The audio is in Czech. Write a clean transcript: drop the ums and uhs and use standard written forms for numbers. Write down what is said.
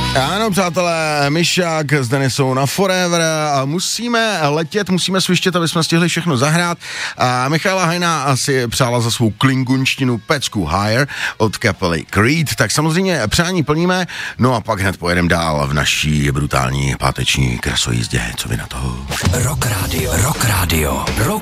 Ano, přátelé, Myšák s Denisou na Forever a musíme letět, musíme svištět, aby jsme stihli všechno zahrát. A Michaela Hajna si přála za svou klingunštinu pecku Higher od kapely Creed, tak samozřejmě přání plníme, no a pak hned pojedeme dál v naší brutální páteční krasojízdě. Co vy na to? Rock Radio.